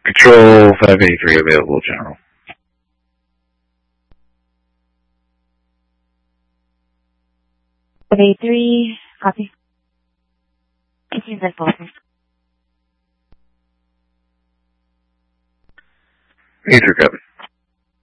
Control 583 available, General. 583, copy. Issues at focus. 83, copy.